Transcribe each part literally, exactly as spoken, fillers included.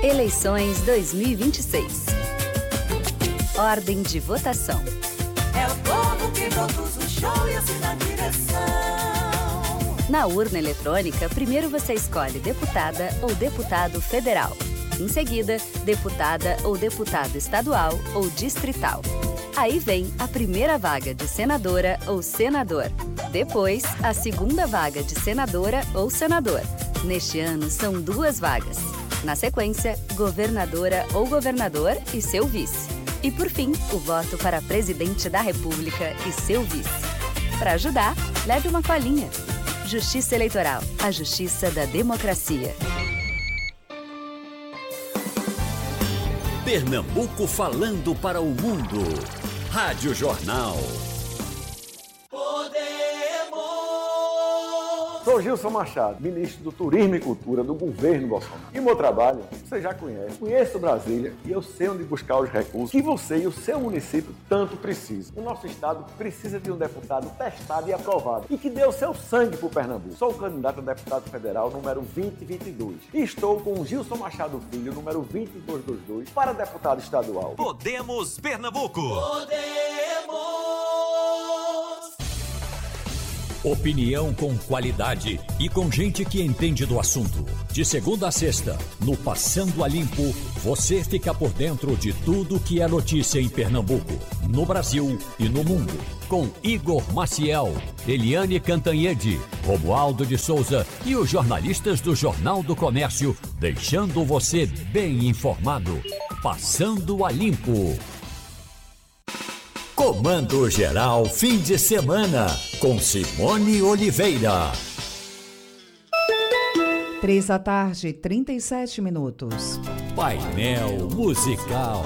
Eleições dois mil e vinte e seis. Ordem de votação. É o povo que produz o show e assina a direção. Na urna eletrônica, primeiro você escolhe deputada ou deputado federal. Em seguida, deputada ou deputado estadual ou distrital. Aí vem a primeira vaga de senadora ou senador. Depois, a segunda vaga de senadora ou senador. Neste ano, são duas vagas. Na sequência, governadora ou governador e seu vice. E por fim, o voto para presidente da República e seu vice. Para ajudar, leve uma colinha. Justiça Eleitoral, a justiça da democracia. Pernambuco falando para o mundo. Rádio Jornal. Sou Gilson Machado, ministro do Turismo e Cultura do governo Bolsonaro. E o meu trabalho, você já conhece. Conheço Brasília e eu sei onde buscar os recursos que você e o seu município tanto precisam. O nosso estado precisa de um deputado testado e aprovado e que dê o seu sangue para o Pernambuco. Sou o candidato a deputado federal número vinte vinte e dois e estou com o Gilson Machado Filho, número vinte e dois vinte e dois, para deputado estadual. Podemos Pernambuco. Podemos! Opinião com qualidade e com gente que entende do assunto. De segunda a sexta, no Passando a Limpo, você fica por dentro de tudo que é notícia em Pernambuco, no Brasil e no mundo. Com Igor Maciel, Eliane Cantanhede, Romualdo de Souza e os jornalistas do Jornal do Comércio, deixando você bem informado. Passando a Limpo. Comando Geral Fim de Semana, com Simone Oliveira. Três da tarde, trinta e sete minutos. Painel Musical.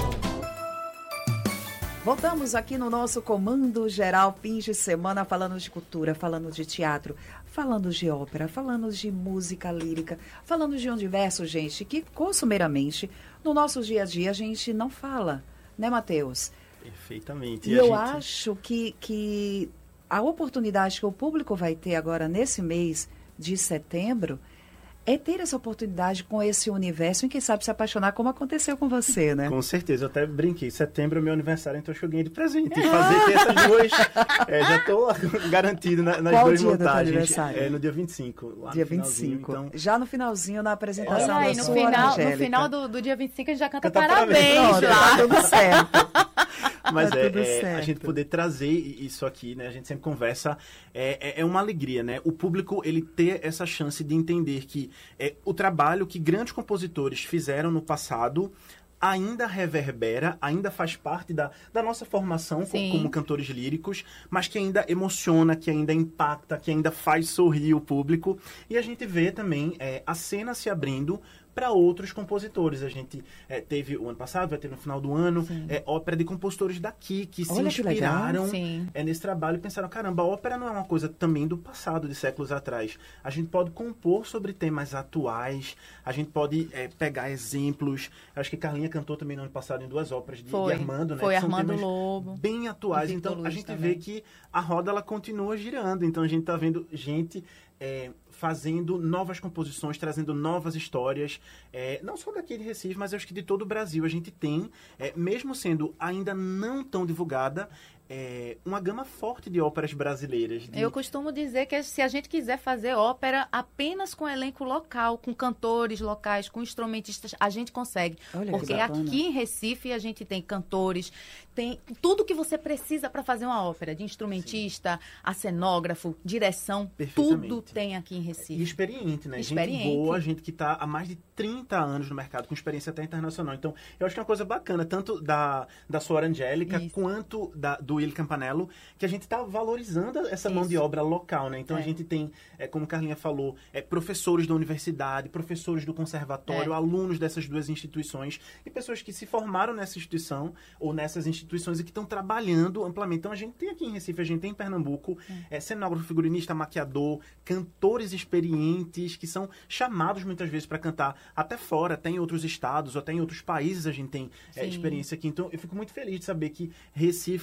Voltamos aqui no nosso Comando Geral Fim de Semana, falando de cultura, falando de teatro, falando de ópera, falando de música lírica, falando de um diverso, gente, que costumeiramente no nosso dia a dia a gente não fala, né, Matheus? Perfeitamente. E, e eu gente... acho que, que a oportunidade que o público vai ter agora nesse mês de setembro é ter essa oportunidade com esse universo e quem sabe se apaixonar como aconteceu com você, né? Com certeza, eu até brinquei. Setembro é meu aniversário, então eu ganhei de presente. E fazer ter essas duas, é, já estou garantido na, nas Qual duas dia montagens. Do teu aniversário? É no dia vinte e cinco. Lá dia no vinte e cinco. Então... Já no finalzinho, na apresentação é, da aí, no sua final, Angélica. No final do, do dia vinte e cinco a gente já canta, canta parabéns, parabéns. Não, tá tudo certo. Mas tá é, tudo é certo. a gente poder trazer isso aqui, né? A gente sempre conversa, é, é, é uma alegria, né? O público, ele ter essa chance de entender que é, o trabalho que grandes compositores fizeram no passado ainda reverbera, ainda faz parte da, da nossa formação como, como cantores líricos, mas que ainda emociona, que ainda impacta, que ainda faz sorrir o público. E a gente vê também é, a cena se abrindo para outros compositores. A gente é, teve o ano passado, vai ter no final do ano, é, ópera de compositores daqui, que Olha se que inspiraram legal. é, nesse trabalho e pensaram, caramba, a ópera não é uma coisa também do passado, de séculos atrás. A gente pode compor sobre temas atuais, a gente pode é, pegar exemplos. Acho que Carlinha cantou também no ano passado em duas óperas de, foi, de Armando, né? Foi que são Armando temas Lobo. bem atuais. Então Luz a gente também. vê que a roda ela continua girando. Então a gente está vendo gente é, fazendo novas composições, trazendo novas histórias, é, não só daqui de Recife, mas acho que de todo o Brasil. A gente tem, é, mesmo sendo ainda não tão divulgada, é, uma gama forte de óperas brasileiras. De... Eu costumo dizer que se a gente quiser fazer ópera apenas com elenco local, com cantores locais, com instrumentistas, a gente consegue. Olha, porque aqui em Recife a gente tem cantores, tem tudo que você precisa para fazer uma ópera, de instrumentista, Sim. a cenógrafo, direção, tudo tem aqui em Recife. E experiente, né? Experiente. Gente boa, gente que está há mais de trinta anos no mercado, com experiência até internacional. Então, eu acho que é uma coisa bacana, tanto da, da Suora Angélica, Isso. quanto da, do Willy Campanello, que a gente está valorizando essa Isso. mão de obra local, né? Então, É. a gente tem, é, como Carlinha falou, é, professores da universidade, professores do conservatório, É. alunos dessas duas instituições e pessoas que se formaram nessa instituição ou nessas instituições e que estão trabalhando amplamente. Então, a gente tem aqui em Recife, a gente tem em Pernambuco, é. É, cenógrafo, figurinista, maquiador, cantores experientes que são chamados muitas vezes para cantar até fora, até em outros estados, ou até em outros países a gente tem é, experiência aqui. Então, eu fico muito feliz de saber que Recife, que Pernambuco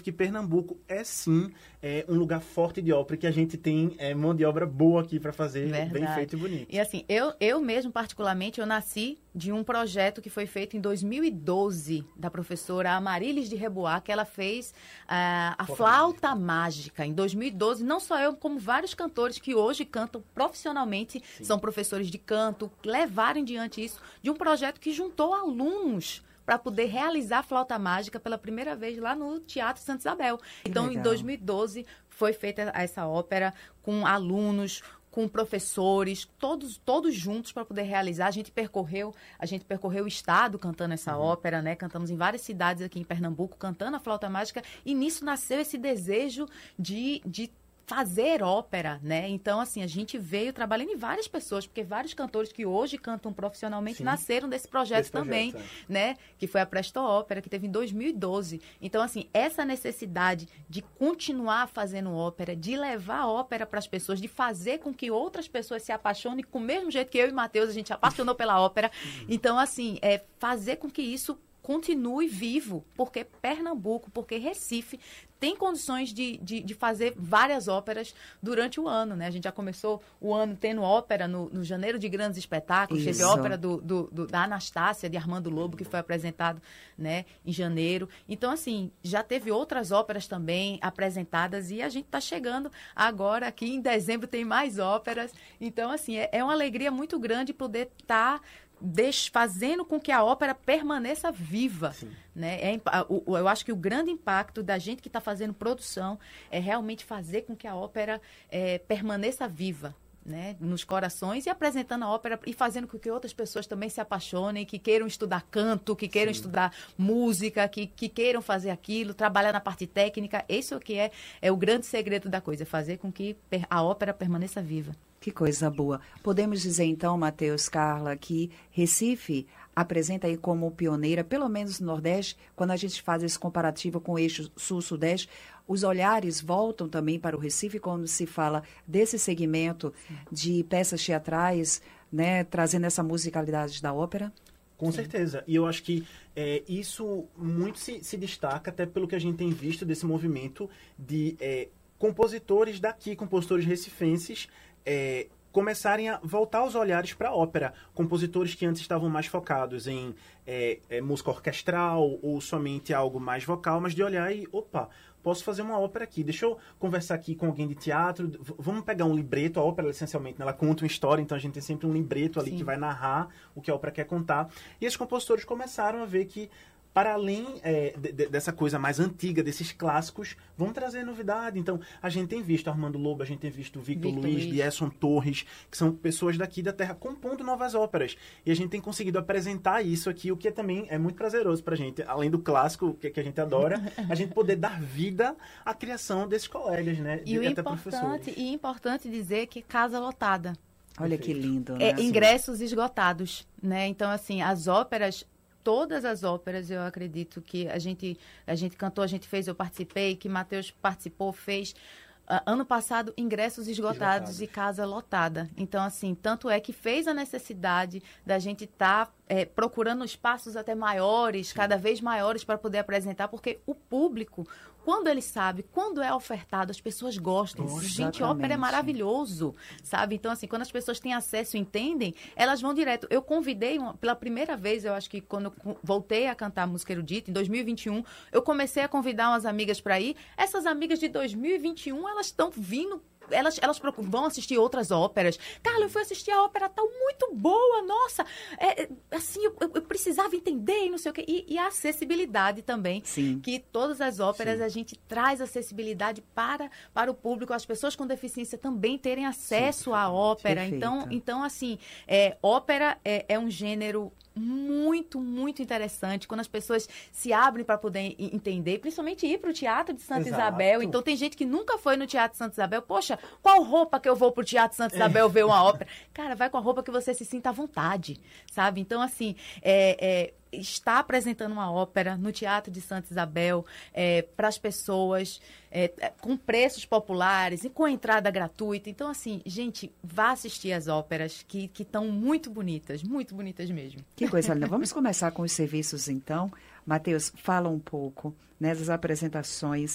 Pernambuco é sim é, um lugar forte de ópera, que a gente tem é, mão de obra boa aqui para fazer, Verdade. bem feito e bonito. E assim, eu, eu mesmo, particularmente, eu nasci de um projeto que foi feito em dois mil e doze, da professora Amarilis de Reboá, que ela fez uh, a Flauta Mágica, em dois mil e doze. Não só eu, como vários cantores que hoje cantam profissionalmente, Sim. são professores de canto, levaram diante isso de um projeto que juntou alunos para poder realizar a Flauta Mágica pela primeira vez lá no Teatro Santa Isabel. Então, Legal. Em dois mil e doze, foi feita essa ópera com alunos, com professores, todos, todos juntos para poder realizar. A gente percorreu, a gente percorreu o estado cantando essa uhum. ópera, né? Cantamos em várias cidades aqui em Pernambuco, cantando a Flauta Mágica, e nisso nasceu esse desejo de, de fazer ópera, né? Então, assim, a gente veio trabalhando em várias pessoas, porque vários cantores que hoje cantam profissionalmente Sim. nasceram desse projeto Desse também, projeto, é. né? Que foi a Presto Ópera, que teve em dois mil e doze. Então, assim, essa necessidade de continuar fazendo ópera, de levar a ópera para as pessoas, de fazer com que outras pessoas se apaixonem, com o mesmo jeito que eu e Matheus, a gente apaixonou pela ópera. Então, assim, é fazer com que isso continue vivo, porque Pernambuco, porque Recife tem condições de, de, de fazer várias óperas durante o ano, né? A gente já começou o ano tendo ópera no, no Janeiro de Grandes Espetáculos, Isso. teve ópera do, do, do, da Anastácia, de Armando Lobo, que foi apresentado, né, em janeiro. Então, assim, já teve outras óperas também apresentadas e a gente está chegando agora aqui em dezembro, tem mais óperas. Então, assim, é, é uma alegria muito grande poder estar... Tá Des, fazendo com que a ópera permaneça viva. Né? É, o, eu acho que o grande impacto da gente que está fazendo produção é realmente fazer com que a ópera é, permaneça viva, né? Nos corações, e apresentando a ópera e fazendo com que outras pessoas também se apaixonem, que queiram estudar canto, que queiram Sim. estudar música, que, que queiram fazer aquilo, trabalhar na parte técnica. Esse é o que é, é o grande segredo da coisa, fazer com que a ópera permaneça viva. Que coisa boa. Podemos dizer, então, Matheus, Carla, que Recife apresenta aí como pioneira, pelo menos no Nordeste, quando a gente faz esse comparativo com o eixo Sul-Sudeste, os olhares voltam também para o Recife quando se fala desse segmento de peças teatrais, né, trazendo essa musicalidade da ópera? Com certeza. E eu acho que é, isso muito se, se destaca até pelo que a gente tem visto desse movimento de é, compositores daqui, compositores recifenses, É, começarem a voltar os olhares para a ópera. Compositores que antes estavam mais focados em é, é, música orquestral ou somente algo mais vocal, mas de olhar e, opa, posso fazer uma ópera aqui, deixa eu conversar aqui com alguém de teatro, v- vamos pegar um libreto. A ópera, essencialmente, né, ela conta uma história, então a gente tem sempre um libreto ali Sim. que vai narrar o que a ópera quer contar. E esses compositores começaram a ver que, para além é, de, de, dessa coisa mais antiga, desses clássicos, vão trazer novidade. Então, a gente tem visto Armando Lobo, a gente tem visto Victor, Victor Luiz, Edson Torres, que são pessoas daqui da terra compondo novas óperas. E a gente tem conseguido apresentar isso aqui, o que é, também é muito prazeroso pra gente. Além do clássico, que, que a gente adora, a gente poder dar vida à criação desses colegas, né? E, de, o até importante, e importante dizer que casa lotada. Olha Perfeito. Que lindo, né? É, ingressos esgotados, né? Então, assim, as óperas... Todas as óperas, eu acredito que a gente, a gente cantou, a gente fez, eu participei, que Matheus participou, fez. Uh, ano passado, ingressos esgotados Esgotado. E casa lotada. Então, assim, tanto é que fez a necessidade da gente estar tá, é, procurando espaços até maiores, Sim. cada vez maiores, para poder apresentar, porque o público, quando ele sabe, quando é ofertado, as pessoas gostam. Oh, gente, ópera é maravilhoso, sabe? Então, assim, quando as pessoas têm acesso e entendem, elas vão direto. Eu convidei, uma, pela primeira vez, eu acho que quando eu voltei a cantar música erudita, em dois mil e vinte e um, eu comecei a convidar umas amigas para ir. Essas amigas de dois mil e vinte e um, elas estão vindo... Elas, elas vão assistir outras óperas. Carla, eu fui assistir a ópera tal, muito boa, nossa, é, assim, eu, eu precisava entender e não sei o quê. E, e a acessibilidade também, Sim. que todas as óperas Sim. a gente traz acessibilidade para, para o público, as pessoas com deficiência também terem acesso Sim, à ópera. Então, então, assim, é, ópera é, é um gênero muito, muito interessante, quando as pessoas se abrem para poder entender, principalmente ir para o Teatro de Santa Exato. Isabel. Então, tem gente que nunca foi no Teatro de Santa Isabel. Poxa, qual roupa que eu vou pro Teatro Santa Isabel ver uma ópera? Cara, vai com a roupa que você se sinta à vontade, sabe? Então, assim, é, é, está apresentando uma ópera no Teatro de Santa Isabel é, para as pessoas é, com preços populares e com entrada gratuita. Então, assim, gente, vá assistir as óperas que estão muito bonitas, muito bonitas mesmo. Que coisa linda. Vamos começar com os serviços, então. Matheus, fala um pouco, né, das apresentações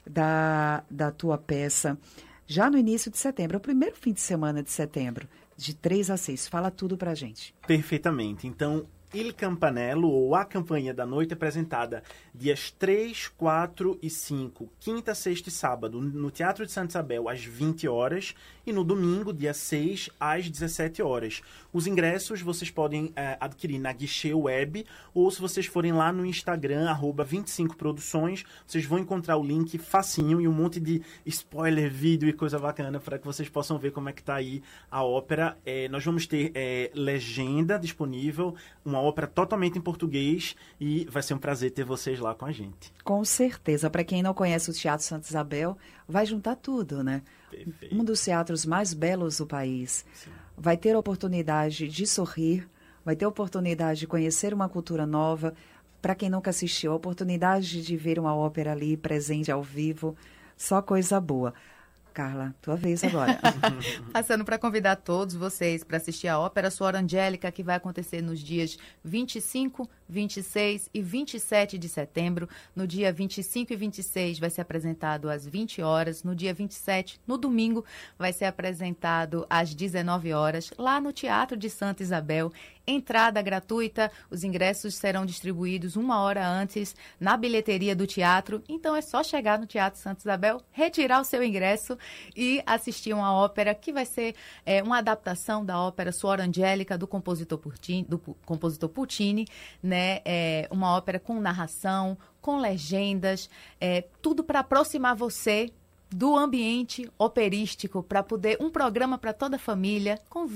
da, da tua peça já no início de setembro, o primeiro fim de semana de setembro, de três a seis. Fala tudo pra gente. Perfeitamente. Então, Il Campanello, ou A Campainha da Noite, é apresentada dias três, quatro e cinco, quinta, sexta e sábado, no Teatro de Santa Isabel, às vinte horas, e no domingo, dia seis, às dezessete horas. Os ingressos vocês podem é, adquirir na Guichê Web, ou se vocês forem lá no Instagram, arroba vinte e cinco produções, vocês vão encontrar o link facinho e um monte de spoiler, vídeo e coisa bacana para que vocês possam ver como é que tá aí a ópera. É, nós vamos ter é, legenda disponível, uma ópera totalmente em português, e vai ser um prazer ter vocês lá com a gente. Com certeza. Para quem não conhece o Teatro Santa Isabel, vai juntar tudo, né? Perfeito. Um dos teatros mais belos do país. Sim. Vai ter a oportunidade de sorrir, vai ter a oportunidade de conhecer uma cultura nova. Para quem nunca assistiu, a oportunidade de ver uma ópera ali presente ao vivo, só coisa boa. Carla, tua vez agora. Passando para convidar todos vocês para assistir a ópera Suor Angélica, que vai acontecer nos dias vinte e cinco, vinte e seis e vinte e sete de setembro. No dia vinte e cinco e vinte e seis vai ser apresentado às vinte horas. No dia vinte e sete, no domingo, vai ser apresentado às dezenove horas, lá no Teatro de Santa Isabel. Entrada gratuita, os ingressos serão distribuídos uma hora antes na bilheteria do teatro. Então é só chegar no Teatro Santa Isabel, retirar o seu ingresso e assistir uma ópera que vai ser é, uma adaptação da ópera Suor Angélica do compositor Puccini, do compositor Puccini, né? É uma ópera com narração, com legendas, é, tudo para aproximar você do ambiente operístico, para poder um programa para toda a família.